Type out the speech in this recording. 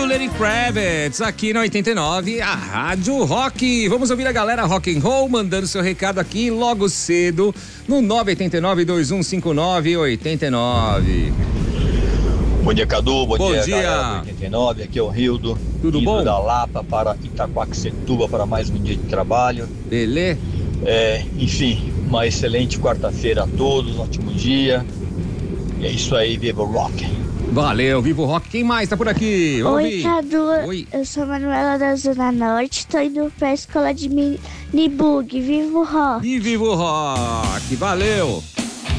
Lenny Kravitz, aqui na 89, a Rádio Rock. Vamos ouvir a galera rock and roll mandando seu recado aqui logo cedo no 989-2159-89. Bom dia, Cadu. Bom dia, dia. galera do 89. Aqui é o Rildo. Tudo bom? Da Lapa para Itaquaquecetuba para mais um dia de trabalho. Beleza? Enfim, uma excelente quarta-feira a todos, um ótimo dia. E é isso aí, viva o rock. Valeu, viva o rock. Quem mais tá por aqui? Vamos Oi, ouvir. Cadu. Oi. Eu sou a Manuela da Zona Norte, tô indo pra escola de Minibug. Viva o rock. E viva o rock. Valeu.